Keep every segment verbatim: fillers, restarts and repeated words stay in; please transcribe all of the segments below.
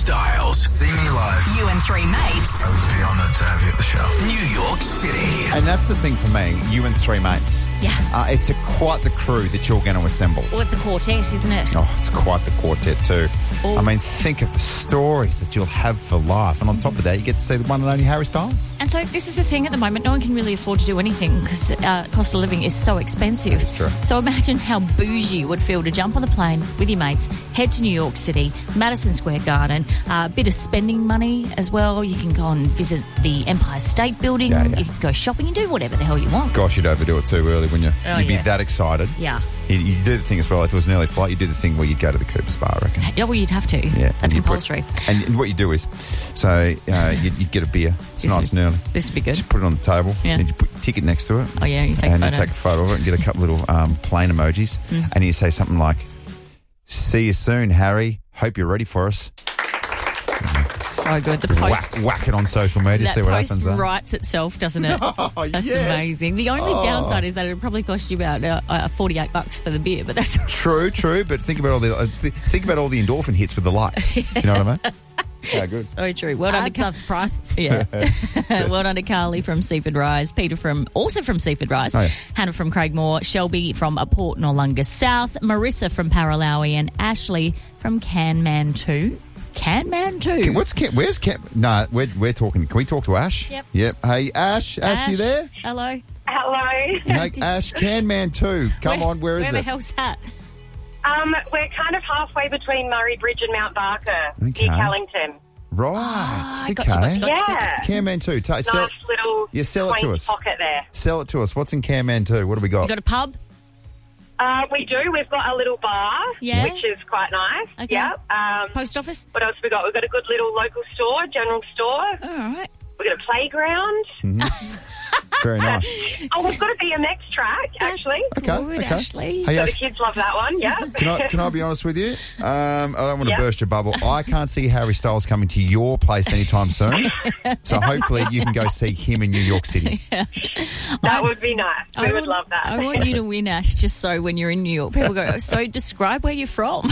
Styles. See me live. You and three mates. I would be honoured to have you at the show. New York City. And that's the thing for me, you and three mates. Yeah. Uh, it's a, quite the crew that you're going to assemble. Well, it's a quartet, isn't it? Oh, it's quite the quartet too. Oh. I mean, think of the stories that you'll have for life. And on top of that, you get to see the one and only Harry Styles. And so this is the thing at the moment. No one can really afford to do anything because uh, cost of living is so expensive. It's true. So imagine how bougie it would feel to jump on the plane with your mates, head to New York City, Madison Square Garden, uh, a bit of spending money as well. You can go and visit the Empire State Building. Yeah, yeah. You can go shopping and do whatever the hell you want. Gosh, you'd overdo it too early, wouldn't you? Oh, you'd yeah. be that excited. Yeah. You, you do the thing as well. If it was an early flight, you do the thing where you go to the Cooper Spa, I reckon. Yeah, well, you'd have to. Yeah, That's and you put- compulsory. and what you do is, so uh, you'd, you'd get a beer. It's This nice would- and early. This would be good. Just put it on the table. Yeah. And you put your ticket next to it. Oh, yeah, you take a and photo. you take a photo of it and get a couple little um, plane emojis. Mm. And you say something like, "See you soon, Harry. Hope you're ready for us." So good. The post... Whack, whack it on social media, That see what post happens. Huh? writes itself, doesn't it? Oh, That's yes. amazing. The only Oh. downside is that it'll probably cost you about uh, uh, forty-eight bucks for the beer, but that's True, true. But think about all the uh, th- think about all the endorphin hits with the likes. You know what I mean? Yeah, good. so true. Well done, to Car- prices. yeah. well done to Carly from Seaford Rise, Peter from also from Seaford Rise, Oh, yeah. Hannah from Craigmore, Shelby from a Port Noarlunga South, Marissa from Paralawi, and Ashley from Canman2. Canman2. Okay, what's Cam? Where's Cam? No, we're we're talking. Can we talk to Ash? Yep. Yep. Hey, Ash. Ash, you there? Hello. Hello. Hey, Ash, Canman two. Come Where- on, where is where the it? hell's that? Um, we're kind of halfway between Murray Bridge and Mount Barker, Okay. near Callington. Right. Ah, okay. gotcha, gotcha, gotcha. Yeah. Canman two. Ta- sell, Nice little yeah, sell it to quaint us. pocket there. Sell it to us. What's in Canman two? What do we got? You got a pub? Uh, we do. We've got a little bar, Yeah. which is quite nice. Okay. Yeah. Um, Post office? what else we got? We've got a good little local store, general store. All right. We've got a playground. Very nice. Oh, we've got a B M X track, actually. That's Okay, good, okay. Ashley. Hey, So Ash, the kids love that one, yeah. can I can I be honest with you? Um, I don't want to Yeah. burst your bubble. I can't see Harry Styles coming to your place anytime soon. So hopefully you can go see him in New York City. That would be nice. We I would want- love that. I want you to win, Ash, just so when you're in New York, people go, so describe where you're from.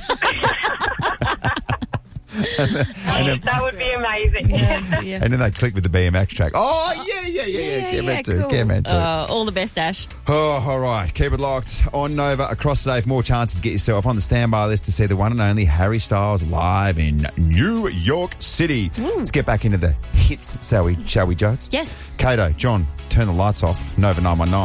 that would be amazing. yeah. And then they click with the B M X track. Oh, yeah, yeah, yeah, yeah. Yeah, Canman yeah, two. cool. Canman two. Uh, all the best, Ash. Oh, all right. Keep it locked on Nova across today for more chances to get yourself on the standby list to see the one and only Harry Styles live in New York City. Let's get back into the hits, shall we, shall we, Jodes? Yes. Kato, John, turn the lights off. Nova nine one nine.